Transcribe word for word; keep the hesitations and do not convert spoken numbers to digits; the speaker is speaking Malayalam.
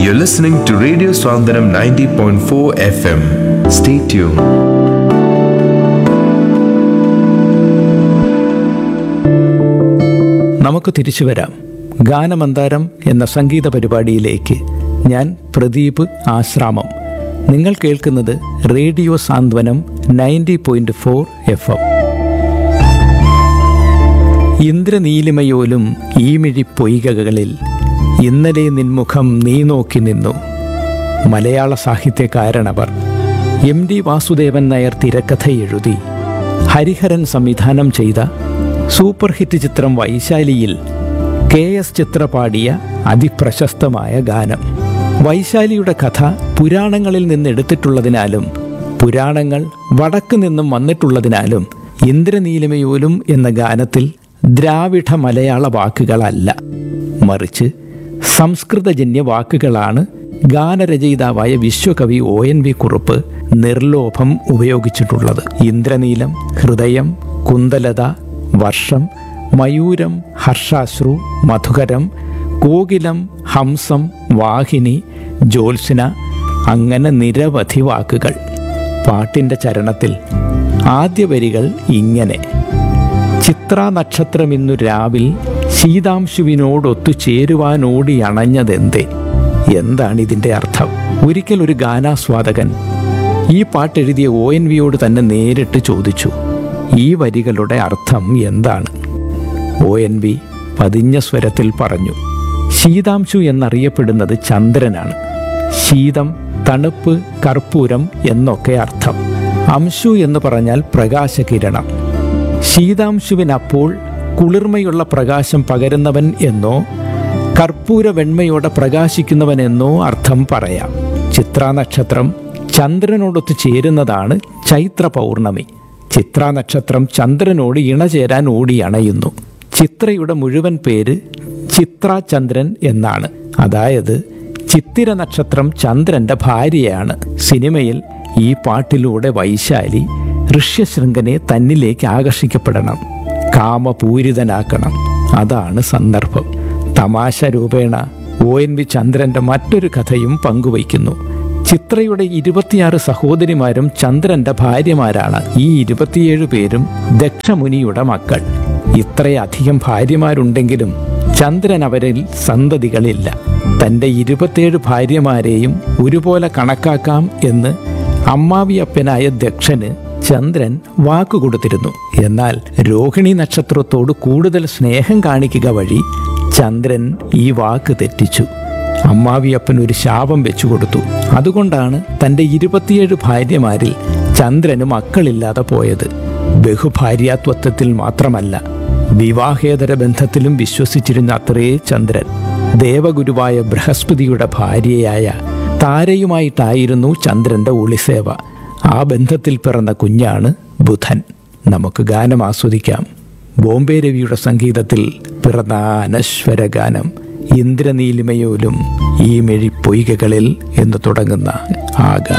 You're listening to Radio Swandaram ninety point four F M. Stay tuned. നമുക്ക് തിരിച്ചു വരാം. ഗാനമന്താരം എന്ന സംഗീത പരിപാടിയിലേക്ക്. ഞാൻ പ്രദീപ് ആശ്രാമം. നിങ്ങൾ കേൾക്കുന്നത് റേഡിയോ സാന്ത്വനം ninety point four F M. ഇന്ദ്രനീലിമയോലും ഈമിഴി പൊയ്കകളിൽ ഇന്നലെ നിൻമുഖം നീ നോക്കി നിന്നു. മലയാള സാഹിത്യകാരനവർ. എം ഡി വാസുദേവൻ നായർ തിരക്കഥ എഴുതി ഹരിഹരൻ സംവിധാനം ചെയ്ത സൂപ്പർ ഹിറ്റ് ചിത്രം വൈശാലിയിൽ കെ എസ് ചിത്ര പാടിയ അതിപ്രശസ്തമായ ഗാനം. വൈശാലിയുടെ കഥ പുരാണങ്ങളിൽ നിന്നെടുത്തിട്ടുള്ളതിനാലും പുരാണങ്ങൾ വടക്ക് നിന്നും വന്നിട്ടുള്ളതിനാലും ഇന്ദ്രനീലിമയോലും എന്ന ഗാനത്തിൽ ദ്രാവിഡ മലയാള വാക്കുകളല്ല, മറിച്ച് സംസ്കൃതജന്യ വാക്കുകളാണ് ഗാനരചയിതാവായ വിശ്വകവി ഒ എൻ വി കുറുപ്പ് നിർലോഭം ഉപയോഗിച്ചിട്ടുള്ളത്. ഇന്ദ്രനീലം, ഹൃദയം, കുന്തലത, വർഷം, മയൂരം, ഹർഷാശ്രു, മധുകരം, കോകിലം, ഹംസം, വാഹിനി, ജ്യോത്സ്ന, അങ്ങനെ നിരവധി വാക്കുകൾ. പാട്ടിൻ്റെ ചരണത്തിൽ ആദ്യ വരികൾ ഇങ്ങനെ: ചിത്രാ നക്ഷത്രമിന്നു രാവിൽ ശീതാംശുവിനോടൊത്തു ചേരുവാനോടി അണഞ്ഞതെന്തേ. എന്താണ് ഇതിൻ്റെ അർത്ഥം? ഒരിക്കൽ ഒരു ഗാനാസ്വാദകൻ ഈ പാട്ടെഴുതിയ ഒ എൻ വിയോട് തന്നെ നേരിട്ട് ചോദിച്ചു, ഈ വരികളുടെ അർത്ഥം എന്താണ്? ഒ എൻ വി പതിഞ്ഞ സ്വരത്തിൽ പറഞ്ഞു, ശീതാംശു എന്നറിയപ്പെടുന്നത് ചന്ദ്രനാണ്. ശീതം, തണുപ്പ്, കർപ്പൂരം എന്നൊക്കെ അർത്ഥം. അംശു എന്ന് പറഞ്ഞാൽ പ്രകാശകിരണം. ശീതാംശുവിനപ്പോൾ കുളിർമയുള്ള പ്രകാശം പകരുന്നവൻ എന്നോ കർപ്പൂര വെണ്മയോടെ പ്രകാശിക്കുന്നവനെന്നോ അർത്ഥം പറയാം. ചിത്രാനക്ഷത്രം ചന്ദ്രനോടൊത്ത് ചേരുന്നതാണ് ചൈത്ര പൗർണമി. ചിത്രാനക്ഷത്രം ചന്ദ്രനോട് ഇണചേരാൻ ഓടി അണയുന്നു. ചിത്രയുടെ മുഴുവൻ പേര് ചിത്രാചന്ദ്രൻ എന്നാണ്. അതായത് ചിത്തിര നക്ഷത്രം ചന്ദ്രന്റെ ഭാര്യയാണ്. സിനിമയിൽ ഈ പാട്ടിലൂടെ വൈശാലി ഋഷ്യശൃംഖനെ തന്നിലേക്ക് ആകർഷിക്കപ്പെടണം, കാമപൂരിതനാക്കണം. അതാണ് സന്ദർഭം. തമാശ രൂപേണ ഒ എൻ വി ചന്ദ്രന്റെ മറ്റൊരു കഥയും പങ്കുവയ്ക്കുന്നു. ചിത്രയുടെ ഇരുപത്തിയാറ് സഹോദരിമാരും ചന്ദ്രന്റെ ഭാര്യമാരാണ്. ഈ ഇരുപത്തിയേഴ് പേരും ദക്ഷമുനിയുടെ മക്കൾ. ഇത്രയധികം ഭാര്യമാരുണ്ടെങ്കിലും ചന്ദ്രൻ അവരിൽ സന്തതികളില്ല. തൻ്റെ ഇരുപത്തിയേഴ് ഭാര്യമാരെയും ഒരുപോലെ കണക്കാക്കാം എന്ന് അമ്മാവിയപ്പനായ ദക്ഷന് ചന്ദ്രൻ വാക്കുകൊടുത്തിരുന്നു. എന്നാൽ രോഹിണി നക്ഷത്രത്തോട് കൂടുതൽ സ്നേഹം കാണിക്കുക വഴി ചന്ദ്രൻ ഈ വാക്ക് തെറ്റിച്ചു. അമ്മാവിയപ്പൻ ഒരു ശാപം വെച്ചു കൊടുത്തു. അതുകൊണ്ടാണ് തൻ്റെ ഇരുപത്തിയേഴ് ഭാര്യമാരിൽ ചന്ദ്രന് മക്കളില്ലാതെ പോയത്. ബഹുഭാര്യാത്വത്വത്തിൽ മാത്രമല്ല, വിവാഹേതര ബന്ധത്തിലും വിശ്വസിച്ചിരുന്ന അത്രേ ചന്ദ്രൻ. ദേവഗുരുവായ ബൃഹസ്പതിയുടെ ഭാര്യയായ താരയുമായിട്ടായിരുന്നു ചന്ദ്രന്റെ ഒളിസേവ. ആ ബന്ധത്തിൽ പിറന്ന കുഞ്ഞാണ് ബുധൻ. നമുക്ക് ഗാനം ആസ്വദിക്കാം. ബോംബെ രവിയുടെ സംഗീതത്തിൽ പിറന്ന അനശ്വര ഗാനം ഇന്ദ്രനീലിമയോലും ഈ മെഴി പൊയ്കകളിൽ എന്ന് തുടങ്ങുന്ന ആ ഗാനം.